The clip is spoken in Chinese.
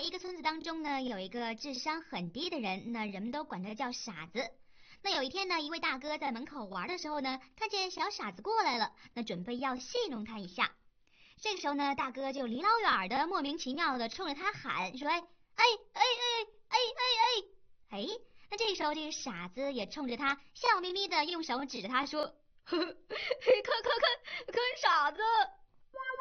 一个村子当中呢，有一个智商很低的人，那人们都管他叫傻子。那有一天呢，一位大哥在门口玩的时候呢，看见小傻子过来了，那准备要戏弄他一下。这个时候呢，大哥就离老远的莫名其妙的冲着他喊说：“哎哎哎哎哎哎哎！”哎，那这时候这个傻子也冲着他笑眯眯的用手指着他说：“呵呵，看傻子，